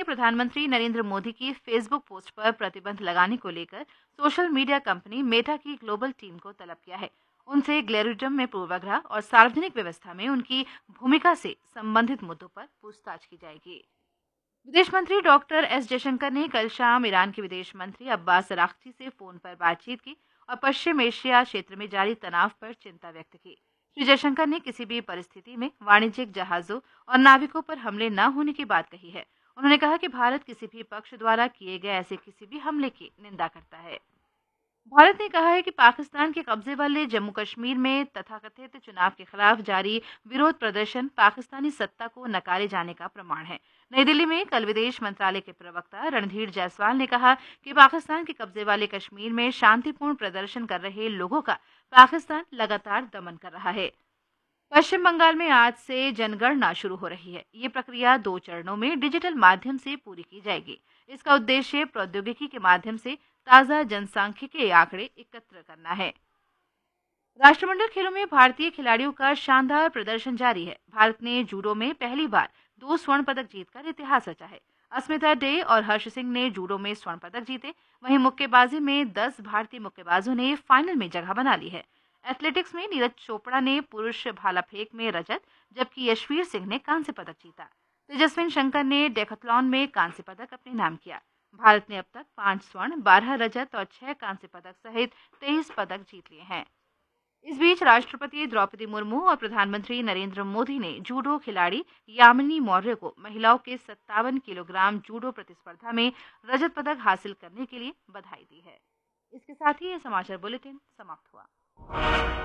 प्रधानमंत्री नरेंद्र मोदी की Facebook post पर प्रतिबंध लगाने को लेकर सोशल मीडिया कंपनी मेटा की ग्लोबल टीम को तलब किया है। उनसे ग्लेरिज्म में पूर्वाग्रह और सार्वजनिक व्यवस्था में उनकी भूमिका से संबंधित मुद्दों पर पूछताछ की जाएगी। विदेश मंत्री डॉक्टर एस जयशंकर ने कल शाम ईरान के विदेश मंत्री अब्बास अराक्ची से फोन पर बातचीत की और पश्चिम एशिया क्षेत्र में जारी तनाव पर चिंता व्यक्त की। श्री जयशंकर ने किसी भी परिस्थिति में वाणिज्यिक जहाजों और नाविकों पर हमले न होने की बात कही है। उन्होंने कहा कि भारत किसी भी पक्ष द्वारा किए गए ऐसे किसी भी हमले की निंदा करता है। भारत ने कहा है कि पाकिस्तान के कब्जे वाले जम्मू कश्मीर में तथाकथित चुनाव के खिलाफ जारी विरोध प्रदर्शन पाकिस्तानी सत्ता को नकारे जाने का प्रमाण है। नई दिल्ली में कल विदेश मंत्रालय के प्रवक्ता रणधीर जायसवाल ने कहा कि पाकिस्तान के कब्जे वाले कश्मीर में शांतिपूर्ण प्रदर्शन कर रहे लोगों का पाकिस्तान लगातार दमन कर रहा है। पश्चिम बंगाल में आज से जनगणना शुरू हो रही है। ये प्रक्रिया 2 चरणों में डिजिटल माध्यम से पूरी की जाएगी। इसका उद्देश्य प्रौद्योगिकी के माध्यम से ताज़ा जनसांख्यिकीय आंकड़े एकत्र करना है। राष्ट्रमंडल खेलों में भारतीय खिलाड़ियों का शानदार प्रदर्शन जारी है। भारत ने जूडो में पहली बार 2 स्वर्ण पदक जीतकर इतिहास रचा है। अस्मिता डे और हर्ष सिंह ने जूडो में स्वर्ण पदक जीते। वहीं मुक्केबाजी में 10 भारतीय मुक्केबाजों ने फाइनल में जगह बना ली है। एथलेटिक्स में नीरज चोपड़ा ने पुरुष भाला फेंक में रजत, जबकि यशवीर सिंह ने कांस्य पदक जीता। तेजस्विन शंकर ने डेकाथलॉन में कांस्य पदक अपने नाम किया। भारत ने अब तक 5 स्वर्ण, 12 रजत और 6 कांस्य पदक सहित 23 पदक जीत लिए हैं। इस बीच राष्ट्रपति द्रौपदी मुर्मू और प्रधानमंत्री नरेंद्र मोदी ने जूडो खिलाड़ी यामिनी मौर्य को महिलाओं के 57 किलोग्राम जूडो प्रतिस्पर्धा में रजत पदक हासिल करने के लिए बधाई दी है। इसके साथ ही ये समाचार बुलेटिन समाप्त हुआ।